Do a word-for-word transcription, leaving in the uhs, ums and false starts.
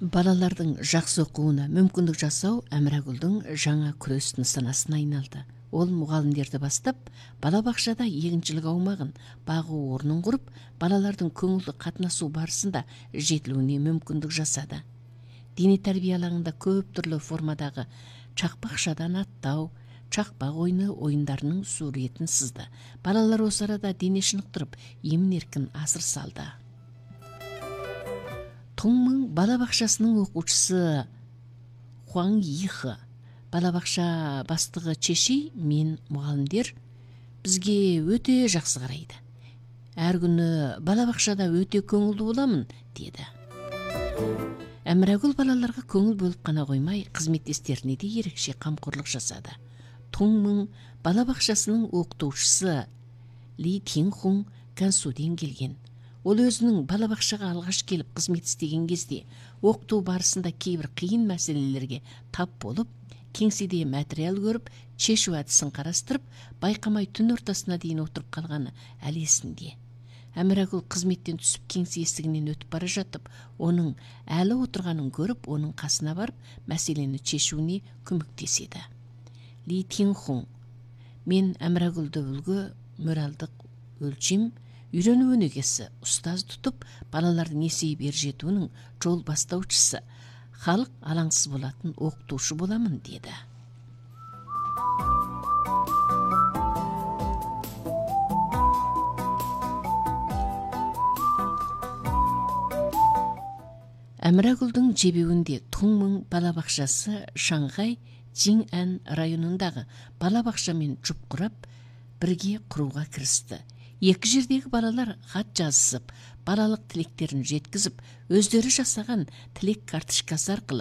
Балалардың жақсы оқуына мүмкіндік жасау Әмірагүлдің жаңа күрес нысанасына айналды. Ол мұғалімдерді бастап, балабақшада егіншілік аумағын бағу орнын құрып, балалардың көңілді қатынасу барысында жетілуіне мүмкіндік жасады. Дене тәрбие алаңында көп түрлі формадағы чақпақшадан аттау, чақпақ ойыны ойындарының суретін сызды. Балалар осы арада дене шынықтырып, емін-еркін асыр салды. Тongмың балабақшасының оқушысы Хуаң Йихы, балабақша бастығы Чеши мен мұғалімдер бізге өте жақсы қарайды. Әр күні балабақшада өте көңілді боламын, деді. Әмірагүл балаларға көңіл бөліп қана қоймай, қызметтестеріне де ерекше қамқорлық жасады. Тongмың балабақшасының оқытушысы Ли Тинхун Гансуден келген. Ол өзінің балабақшаға алғаш келіп қызмет істеген кезде, оқыту барысында кейбір қиын мәселелерге тап болып, кеңседе материал көріп, шешу әдісін қарастырып, байқамай түн ортасына дейін отырып қалғаны әлі есінде. Әмірагүл қызметтен түсіп кеңсе есігінен өтіп бара жатып, оның әлі отырғанын көріп, оның қасына барып, мәселені шешуіне көмектеседі. Ли Тинхун: мен Әмірагүлді үлгі, моральдық өлшем, үйрену өнегесі ұстаз тұтып, балалардың есейіп ер жетуінің жол бастаушысы, халық алаңсыз болатын оқытушы боламын, деді. Әмірагүлдің жебеуінде Тongмың балабақшасы Шанхай Жиңән районындағы балабақшамен жұп құрап, бірге құруға кірісті. Екі жердегі балалар хат жазысып, балалық тілектерін жеткізіп, өздері жасаған тілек карточкасы арқылы